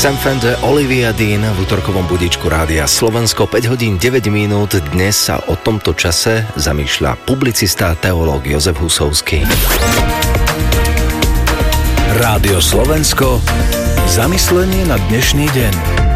Sam Fender, Olivia Dean v utorkovom budíčku Rádia Slovensko, 5 hodín 9 minút. Dnes sa o tomto čase zamýšľa publicista a teológ Jozef Husovský. Rádio Slovensko, zamyslenie na dnešný deň.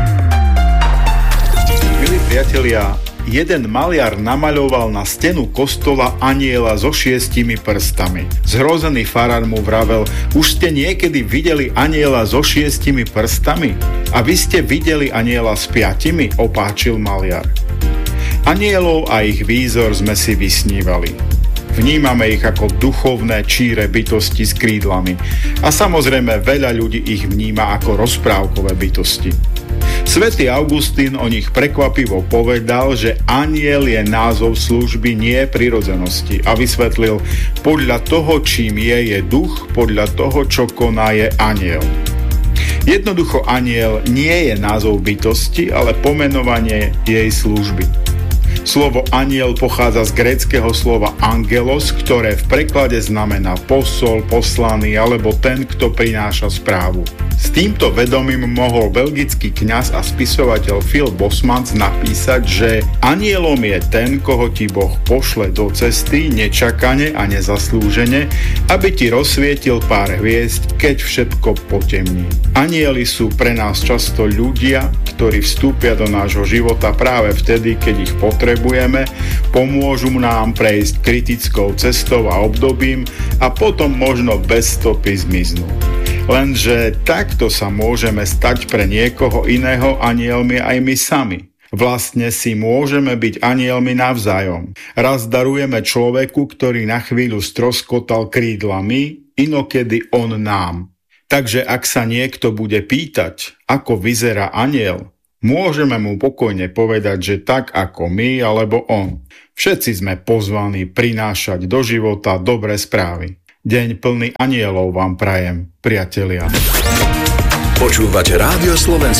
Milí priatelia, jeden maliar namaľoval na stenu kostola anjela so 6 prstami. Zhrozený farár mu vravel: už ste niekedy videli anjela so 6 prstami? A vy ste videli anjela s 5? Opáčil maliar. Anjelov a ich výzor sme si vysnívali. Vnímame ich ako duchovné číre bytosti s krídlami. A samozrejme veľa ľudí ich vníma ako rozprávkové bytosti. Svätý Augustín o nich prekvapivo povedal, že anjel je názov služby, nie prirodzenosti, a vysvetlil: podľa toho, čím je duch, podľa toho, čo koná, je anjel. Jednoducho anjel nie je názov bytosti, ale pomenovanie jej služby. Slovo anjel pochádza z gréckeho slova angelos, ktoré v preklade znamená posol, poslaný alebo ten, kto prináša správu. S týmto vedomím mohol belgický kňaz a spisovateľ Phil Bosmans napísať, že anjelom je ten, koho ti Boh pošle do cesty nečakane a nezaslúžene, aby ti rozsvietil pár hviezd, keď všetko potemní. Anjeli sú pre nás často ľudia, ktorí vstúpia do nášho života práve vtedy, keď ich potrebujeme, pomôžu nám prejsť kritickou cestou a obdobím a potom možno bez stopy zmiznú. Lenže takto sa môžeme stať pre niekoho iného anjelmi aj my sami. Vlastne si môžeme byť anjelmi navzájom. Raz darujeme človeku, ktorý na chvíľu stroskotal krídlami, inokedy on nám. Takže ak sa niekto bude pýtať, ako vyzerá anjel, môžeme mu pokojne povedať, že tak ako my alebo on. Všetci sme pozvaní prinášať do života dobré správy. Deň plný anjelov vám prajem, priatelia. Počúvate Rádio Slovensko.